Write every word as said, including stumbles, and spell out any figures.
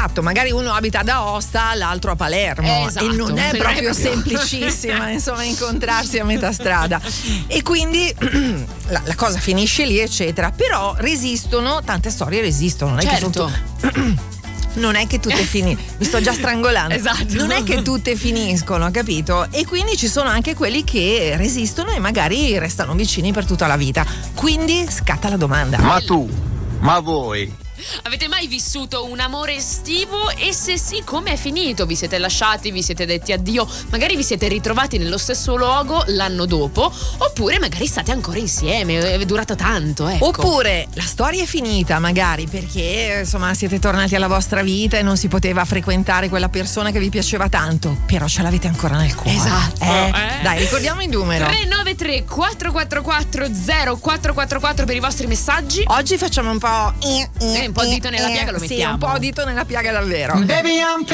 Esatto, magari uno abita ad Aosta, l'altro a Palermo, esatto, e non è non proprio è proprio semplicissima insomma incontrarsi a metà strada, e quindi la, la cosa finisce lì eccetera, però resistono, tante storie resistono, non è certo. che sono non è che tutte finiscono, mi sto già strangolando. Esatto. Non è che tutte finiscono, capito? E quindi ci sono anche quelli che resistono e magari restano vicini per tutta la vita. Quindi scatta la domanda. Ma tu, ma voi Avete mai vissuto un amore estivo? E se sì, come è finito? Vi siete lasciati, vi siete detti addio, magari vi siete ritrovati nello stesso luogo l'anno dopo, oppure magari state ancora insieme, è durato tanto, ecco. Oppure la storia è finita magari perché insomma siete tornati alla vostra vita e non si poteva frequentare quella persona che vi piaceva tanto, però ce l'avete ancora nel cuore. Esatto. Eh? Eh. Dai, ricordiamo il numero. tre nove tre quattro quattro quattro zero quattro quattro quattro per i vostri messaggi. Oggi facciamo un po' Eh, un po' dito nella piaga lo sì, mettiamo. un po' dito nella piaga davvero. Baby, I'm